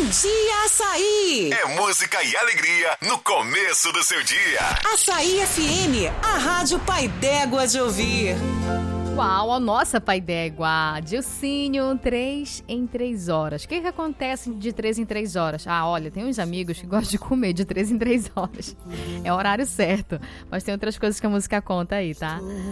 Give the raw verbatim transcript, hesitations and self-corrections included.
Bom Dia Açaí! É música e alegria no começo do seu dia. Açaí F M, a rádio pai d'égua de ouvir. Uau, a nossa pai d'égua, Dilcinho, três em três horas. O que que acontece de três em três horas? Ah, olha, tem uns amigos que gostam de comer de três em três horas. É o horário certo. Mas tem outras coisas que a música conta aí, tá?